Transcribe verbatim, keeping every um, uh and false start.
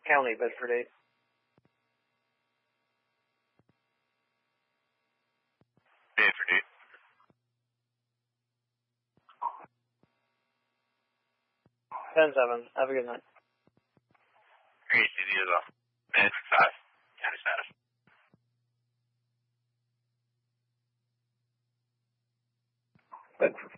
County, Bedford eight. Bedford eight. ten seven. Have a good night. Great, C D as well. Bedford five. County status. Bedford